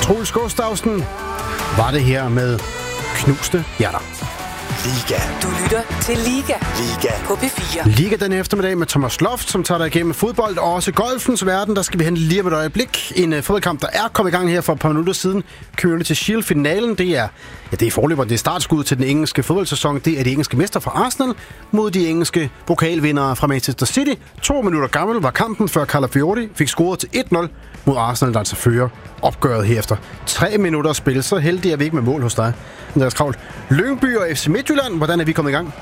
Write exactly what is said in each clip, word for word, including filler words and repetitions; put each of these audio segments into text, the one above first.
Troels Gustavsen var det her med Knuste Hjerter. Liga. Du lytter til Liga. Liga. På P fire. Liga den eftermiddag med Thomas Loft, som tager dig igennem fodbold og også golfens verden. Der skal vi hen lige om et øjeblik. En uh, fodboldkamp, der er kommet i gang her for et par minutter siden. Community Shield-finalen, det er, ja, det er forløberen, det er startskud til den engelske fodboldsæson. Det er de engelske mester fra Arsenal mod de engelske pokalvindere fra Manchester City. To minutter gammel var kampen, før Calafiori fik scoret til et nul mod Arsenal, der altså fører opgøret her efter tre minutter spil. Så heldig er vi ikke med mål hos dig, Andreas Kravl. Lyngby og F C Midtjylland, hvordan er vi kommet i gang?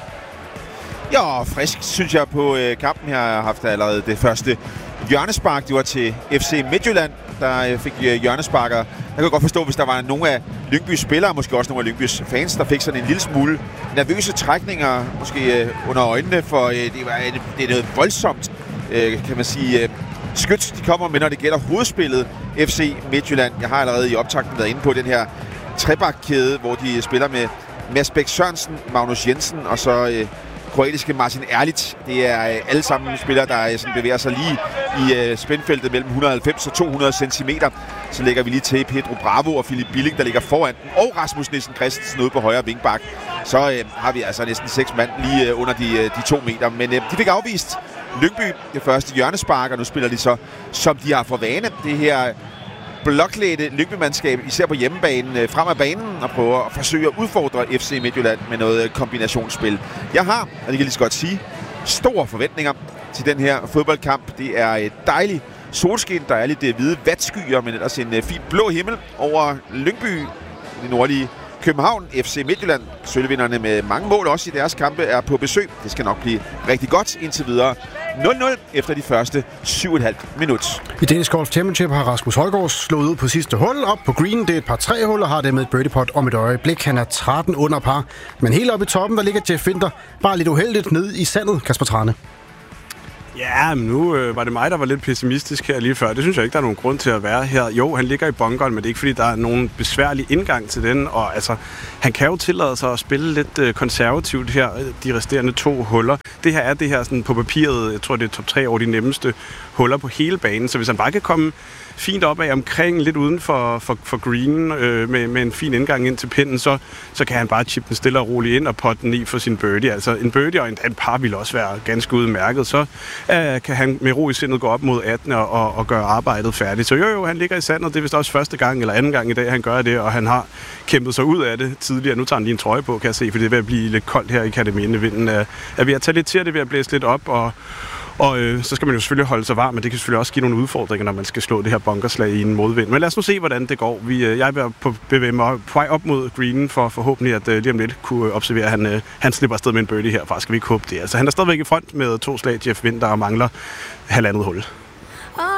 Ja, frisk synes jeg på øh, kampen her. Jeg har haft allerede det første hjørnespark. Det var til F C Midtjylland, der øh, fik øh, hjørnesparker. Jeg kan godt forstå, hvis der var nogle af Lyngbys spillere, måske også nogle af Lyngbys fans, der fik sådan en lille smule nervøse trækninger, måske øh, under øjnene, for øh, det, var, øh, det er noget voldsomt, øh, kan man sige, øh, skyts, de kommer med, når det gælder hovedspillet F C Midtjylland. Jeg har allerede i optakten været inde på den her trebakkæde, hvor de spiller med Mads Bæk Sørensen, Magnus Jensen og så øh, kroatiske Martin Erlic. Det er øh, alle sammen spillere, der øh, sådan bevæger sig lige i øh, spændfeltet mellem et hundrede og halvfems og to hundrede centimeter. Så lægger vi lige til Pedro Bravo og Philip Billing, der ligger foran den, og Rasmus Nielsen Christensen ude på højre vingbak. Så øh, har vi altså næsten seks mand lige øh, under de, øh, de to meter. Men øh, de fik afvist Lyngby det første hjørnespark, og nu spiller de så, som de har for vane, det her bloklædte Lyngby-mandskab, især på hjemmebanen, frem af banen og prøver at forsøge at udfordre F C Midtjylland med noget kombinationsspil. Jeg har, og det kan jeg lige så godt sige, store forventninger til den her fodboldkamp. Det er et dejligt solskin, der er lidt hvide vatskyer, men ellers en fin blå himmel over Lyngby, det nordlige København. F C Midtjylland, sølvvinderne med mange mål også i deres kampe, er på besøg. Det skal nok blive rigtig godt indtil videre. nul nul efter de første syv komma fem minut. I Danish Golf Championship har Rasmus Højgaard slået ud på sidste hul op på green. Det er et par tre hul og har det med et birdie putt om et øjeblik. Han er tretten under par, men helt oppe i toppen, der ligger Jeff Winter bare lidt uheldigt ned i sandet, Kasper Trane. Ja, men nu øh, var det mig, der var lidt pessimistisk her lige før. Det synes jeg ikke, der er nogen grund til at være her. Jo, han ligger i bunkeren, men det er ikke, fordi der er nogen besværlig indgang til den. Og altså, han kan jo tillade sig at spille lidt øh, konservativt her, de resterende to huller. Det her er det her sådan på papiret, jeg tror, det er top tre over de nemmeste huller på hele banen. Så hvis han bare kan komme fint op af omkring, lidt uden for, for, for green, øh, med, med en fin indgang ind til pinden, så, så kan han bare chippe den stille og roligt ind og potte den i for sin birdie. Altså en birdie og en, en par vil også være ganske udmærket. Så øh, kan han med ro i sindet gå op mod atten og, og, og gøre arbejdet færdigt. Så jo, jo, han ligger i sandet. Det er vist også første gang eller anden gang i dag, han gør det, og han har kæmpet sig ud af det tidligere. Nu tager han lige en trøje på, kan jeg se, for det er ved at blive lidt koldt her i Akademien. Vinden er, er ved at tage lidt til, det er ved at blæse lidt op, og Og øh, så skal man jo selvfølgelig holde sig varm, men det kan selvfølgelig også give nogle udfordringer, når man skal slå det her bunkerslag i en modvind. Men lad os nu se, hvordan det går. Vi, øh, jeg er ved at på, bevæge mig på vej op mod greenen, for forhåbentlig at øh, lige om lidt kunne observere, at han, øh, han slipper afsted med en birdie her. Faktisk skal vi ikke håbe det. Altså, han er stadigvæk i front med to slag. Jeff Winter og mangler halvandet hul.